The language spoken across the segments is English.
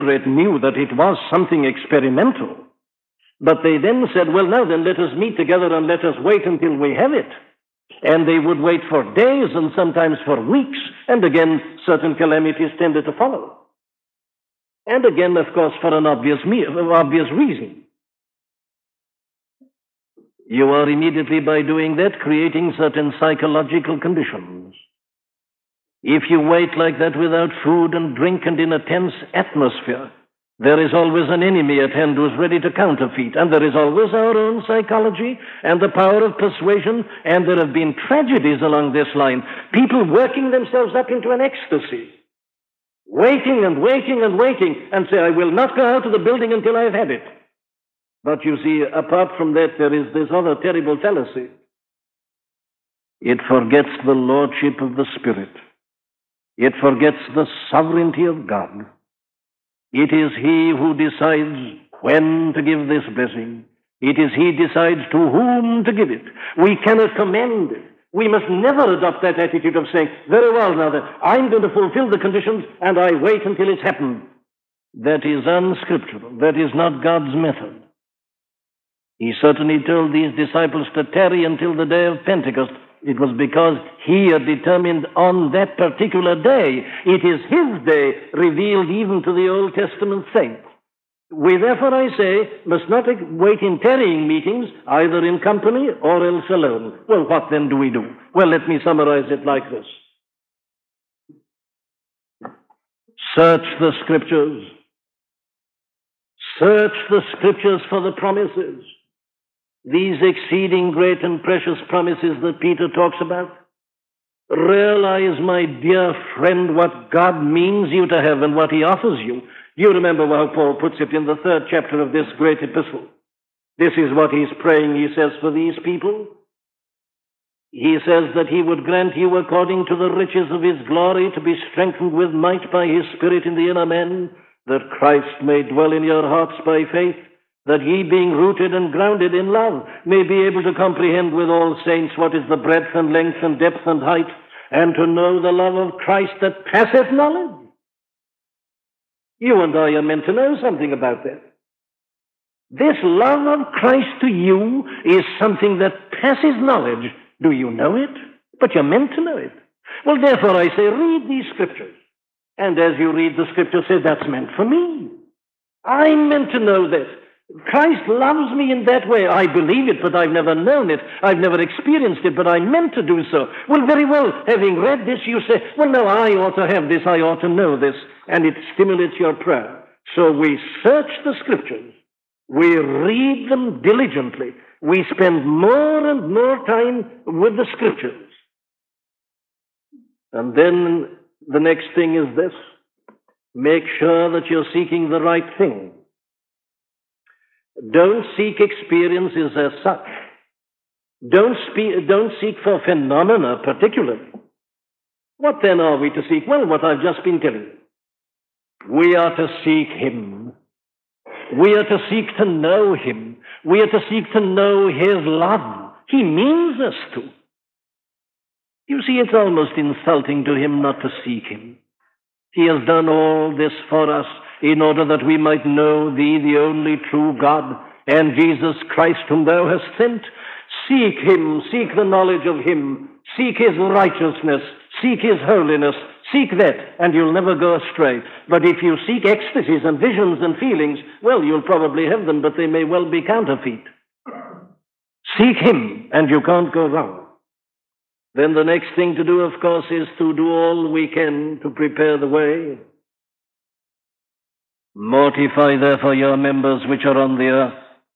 Spirit knew that it was something experimental. But they then said, well, now then, let us meet together and let us wait until we have it. And they would wait for days and sometimes for weeks. And again, certain calamities tended to follow. And again, of course, for an obvious reason. You are immediately, by doing that, creating certain psychological conditions. If you wait like that without food and drink and in a tense atmosphere, there is always an enemy at hand who is ready to counterfeit. And there is always our own psychology and the power of persuasion. And there have been tragedies along this line. People working themselves up into an ecstasy. Waiting and waiting and waiting. And say, I will not go out of the building until I have had it. But you see, apart from that, there is this other terrible fallacy. It forgets the lordship of the Spirit. It forgets the sovereignty of God. It is He who decides when to give this blessing. It is He decides to whom to give it. We cannot command it. We must never adopt that attitude of saying, very well, now that I'm going to fulfill the conditions and I wait until it's happened. That is unscriptural. That is not God's method. He certainly told these disciples to tarry until the day of Pentecost. It was because He had determined on that particular day. It is His day revealed even to the Old Testament saints. We therefore, I say, must not wait in tarrying meetings, either in company or else alone. Well, what then do we do? Well, let me summarize it like this. Search the Scriptures. Search the Scriptures for the promises. These exceeding great and precious promises that Peter talks about. Realize, my dear friend, what God means you to have and what He offers you. You remember how Paul puts it in the 3rd chapter of this great epistle. This is what he's praying, he says, for these people. He says that He would grant you, according to the riches of His glory, to be strengthened with might by His Spirit in the inner man, that Christ may dwell in your hearts by faith, that ye, being rooted and grounded in love, may be able to comprehend with all saints what is the breadth and length and depth and height, and to know the love of Christ that passeth knowledge. You and I are meant to know something about that. This love of Christ to you is something that passes knowledge. Do you know it? But you're meant to know it. Well, therefore, I say, read these Scriptures. And as you read the Scripture, say, that's meant for me. I'm meant to know this. Christ loves me in that way. I believe it, but I've never known it. I've never experienced it, but I'm meant to do so. Well, very well. Having read this, you say, well, no, I ought to have this. I ought to know this. And it stimulates your prayer. So we search the Scriptures. We read them diligently. We spend more and more time with the Scriptures. And then the next thing is this. Make sure that you're seeking the right thing. Don't seek experiences as such. Don't seek for phenomena particularly. What then are we to seek? Well, what I've just been telling you. We are to seek Him. We are to seek to know Him. We are to seek to know His love. He means us to. You see, it's almost insulting to Him not to seek Him. He has done all this for us in order that we might know Thee, the only true God, and Jesus Christ, whom Thou hast sent. Seek Him, seek the knowledge of Him, seek His righteousness, seek His holiness, seek that, and you'll never go astray. But if you seek ecstasies and visions and feelings, well, you'll probably have them, but they may well be counterfeit. Seek Him, and you can't go wrong. Then the next thing to do, of course, is to do all we can to prepare the way. Mortify, therefore, your members which are on the earth.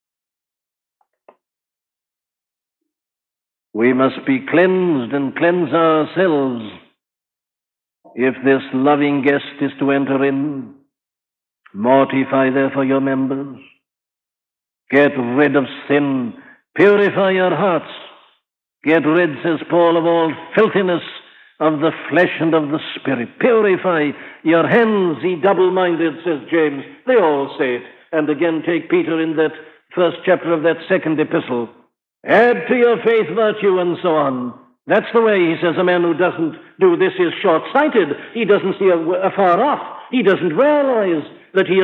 We must be cleansed and cleanse ourselves if this loving guest is to enter in. Mortify, therefore, your members. Get rid of sin. Purify your hearts. Get rid, says Paul, of all filthiness of the flesh and of the spirit. Purify your hands, ye double-minded, says James. They all say it. And again, take Peter in that 1st chapter of that 2nd epistle. Add to your faith virtue, and so on. That's the way, he says, a man who doesn't do this is short-sighted. He doesn't see afar off. He doesn't realize that he